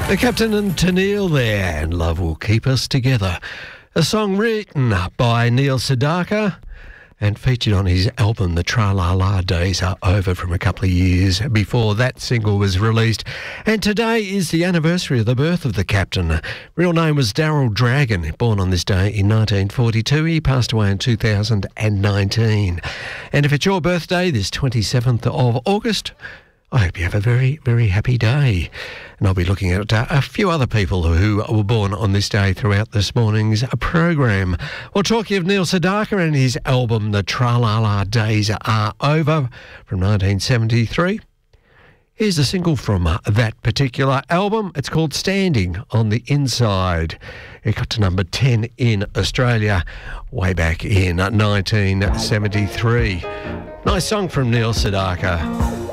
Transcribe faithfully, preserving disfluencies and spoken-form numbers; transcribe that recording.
The Captain and Tennille there, and Love Will Keep Us Together. A song written by Neil Sedaka and featured on his album The Tra-La-La Days Are Over from a couple of years before that single was released. And today is the anniversary of the birth of the Captain. Real name was Darryl Dragon, born on this day in nineteen forty-two. He passed away in two thousand nineteen. And if it's your birthday, this twenty-seventh of August, I hope you have a very, very happy day. And I'll be looking at uh, a few other people who were born on this day throughout this morning's program. Well, talking of Neil Sedaka and his album, The Tra-La-La Days Are Over, from nineteen seventy-three. Here's a single from uh, that particular album. It's called Standing on the Inside. It got to number ten in Australia way back in nineteen seventy-three. Nice song from Neil Sedaka.